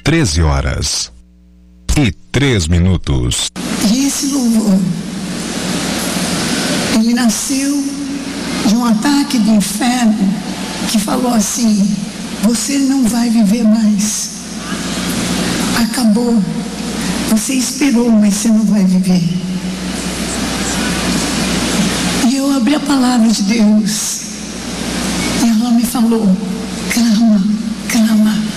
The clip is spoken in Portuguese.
13h03. E esse louvor, ele nasceu de um ataque do inferno que falou assim: você não vai viver mais. Acabou. Você esperou, mas você não vai viver. E eu abri a palavra de Deus. E ela me falou: clama, clama.